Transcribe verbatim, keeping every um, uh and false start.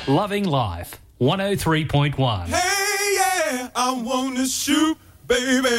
Loving Life, one oh three point one. Hey, yeah, I want to shoot, baby.